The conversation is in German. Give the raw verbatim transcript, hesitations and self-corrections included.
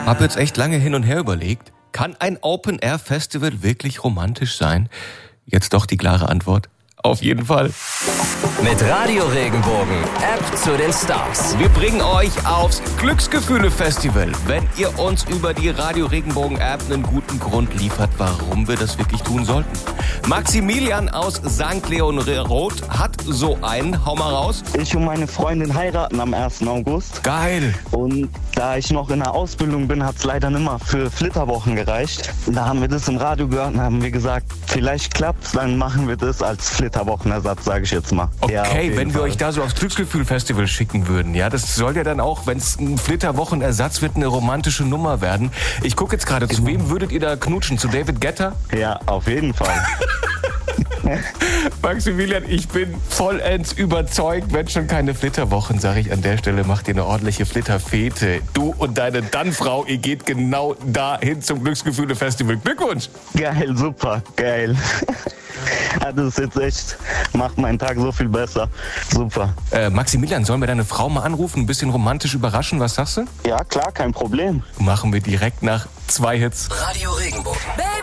Hab jetzt echt lange hin und her überlegt, kann ein Open-Air-Festival wirklich romantisch sein? Jetzt doch die klare Antwort. Auf jeden Fall. Mit Radio Regenbogen, App zu den Stars. Wir bringen euch aufs Glücksgefühle-Festival, wenn ihr uns über die Radio Regenbogen-App einen guten Grund liefert, warum wir das wirklich tun sollten. Maximilian aus Sankt Leon-Roth hat so einen. Hau mal raus. Ich und meine Freundin heiraten am ersten August. Geil. Und da ich noch in der Ausbildung bin, hat es leider nicht mehr für Flitterwochen gereicht. Da haben wir das im Radio gehört und haben wir gesagt, vielleicht klappt's, dann machen wir das als Flitterwochenersatz, sage ich jetzt mal. Okay, ja, wenn wir Fall. euch da so aufs Glücksgefühl-Festival schicken würden, ja, das soll ja dann auch, wenn es ein Flitterwochenersatz wird, eine romantische Nummer werden. Ich gucke jetzt gerade, zu wem würdet ihr da knutschen? Zu David Guetta? Ja, auf jeden Fall. Maximilian, ich bin vollends überzeugt, wenn schon keine Flitterwochen, sage ich an der Stelle, macht ihr eine ordentliche Flitterfete. Du und deine Dann-Frau, ihr geht genau dahin zum Glücksgefühle-Festival. Glückwunsch! Geil, super, geil. Ja, das ist jetzt echt, macht meinen Tag so viel besser. Super. Äh, Maximilian, sollen wir deine Frau mal anrufen, ein bisschen romantisch überraschen? Was sagst du? Ja, klar, kein Problem. Machen wir direkt nach zwei Hits. Radio Regenbogen.